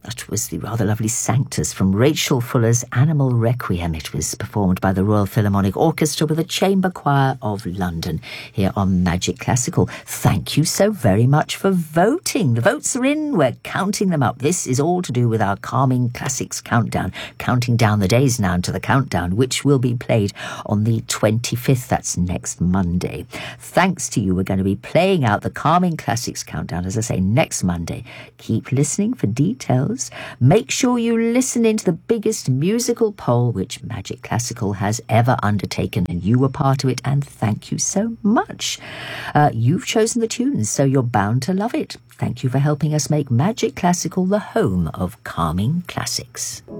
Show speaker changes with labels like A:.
A: That was the rather lovely Sanctus from Rachel Fuller's Animal Requiem. It was performed by the Royal Philharmonic Orchestra with the Chamber Choir of London here on Magic Classical. Thank you so very much for voting. The votes are in. We're counting them up. This is all to do with our Calming Classics countdown, counting down the days now to the countdown, which will be played on the 25th. That's next Monday. Thanks to you, we're going to be playing out the Calming Classics countdown, as I say, next Monday. Keep listening for details. Make sure you listen into the biggest musical poll which Magic Classical has ever undertaken, and you were part of it, and thank you so much. You've chosen the tunes, so you're bound to love it. Thank you for helping us make Magic Classical the home of Calming Classics.